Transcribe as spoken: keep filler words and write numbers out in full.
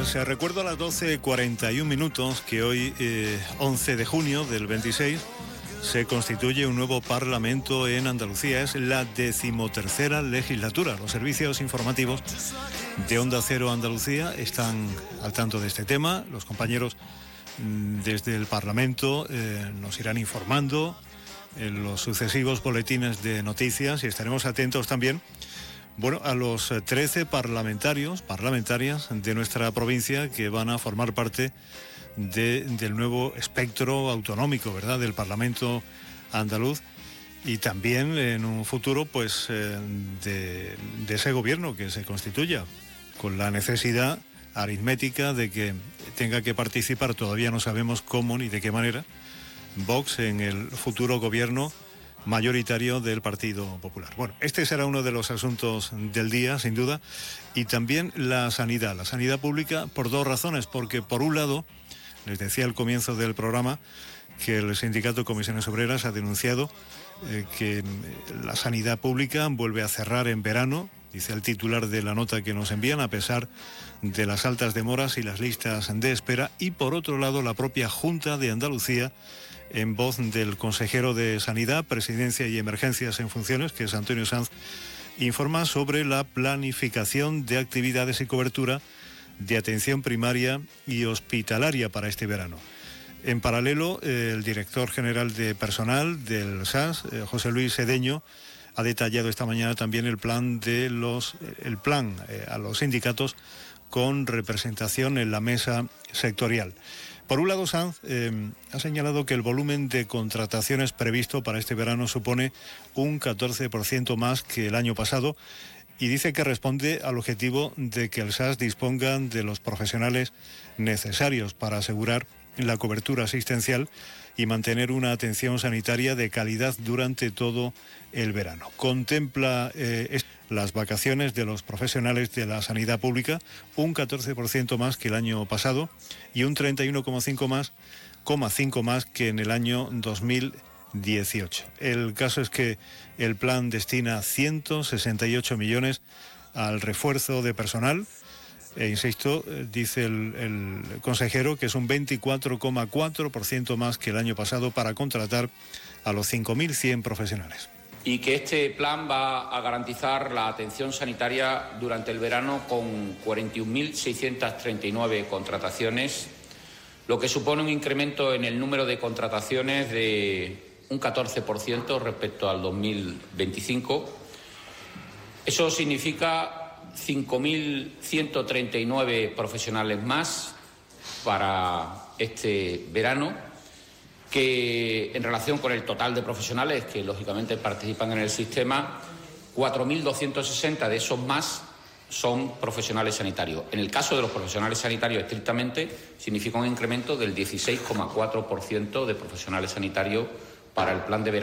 Pues eh, recuerdo a las doce cuarenta y un minutos que hoy, eh, once de junio del veintiséis, se constituye un nuevo Parlamento en Andalucía. Es la decimotercera legislatura. Los servicios informativos de Onda Cero Andalucía están al tanto de este tema. Los compañeros mm, desde el Parlamento eh, nos irán informando en los sucesivos boletines de noticias y estaremos atentos también, bueno, a los trece parlamentarios, parlamentarias de nuestra provincia que van a formar parte de, del nuevo espectro autonómico, ¿verdad?, del Parlamento andaluz, y también en un futuro, pues, eh, de, de ese gobierno que se constituya, con la necesidad aritmética de que tenga que participar, todavía no sabemos cómo ni de qué manera, Vox en el futuro gobierno mayoritario del Partido Popular. Bueno, este será uno de los asuntos del día, sin duda, y también la sanidad, la sanidad pública, por dos razones, porque por un lado, les decía al comienzo del programa, que el sindicato Comisiones Obreras ha denunciado eh, que la sanidad pública vuelve a cerrar en verano, dice el titular de la nota que nos envían, a pesar de las altas demoras y las listas de espera, y por otro lado, la propia Junta de Andalucía, en voz del consejero de Sanidad, Presidencia y Emergencias en funciones, que es Antonio Sanz, informa sobre la planificación de actividades y cobertura de atención primaria y hospitalaria para este verano. En paralelo, el director general de personal del S A S, José Luis Sedeño, ha detallado esta mañana también el plan de los el plan eh, a los sindicatos con representación en la mesa sectorial. Por un lado, Sanz eh, ha señalado que el volumen de contrataciones previsto para este verano supone un catorce por ciento más que el año pasado y dice que responde al objetivo de que el S A S disponga de los profesionales necesarios para asegurar la cobertura asistencial y mantener una atención sanitaria de calidad durante todo el verano. Contempla eh, las vacaciones de los profesionales de la sanidad pública, un catorce por ciento más que el año pasado y un treinta y uno coma cinco más, cinco más que en el año dos mil dieciocho. El caso es que el plan destina ciento sesenta y ocho millones al refuerzo de personal. E insisto, dice el, el consejero que es un veinticuatro coma cuatro por ciento más que el año pasado para contratar a los cinco mil cien profesionales. Y que este plan va a garantizar la atención sanitaria durante el verano con cuarenta y un mil seiscientas treinta y nueve contrataciones, lo que supone un incremento en el número de contrataciones de un catorce por ciento respecto al dos mil veinticinco. Eso significa cinco mil ciento treinta y nueve profesionales más para este verano, que en relación con el total de profesionales que lógicamente participan en el sistema, cuatro mil doscientos sesenta de esos más son profesionales sanitarios. En el caso de los profesionales sanitarios estrictamente, significa un incremento del dieciséis coma cuatro por ciento de profesionales sanitarios para el plan de verano.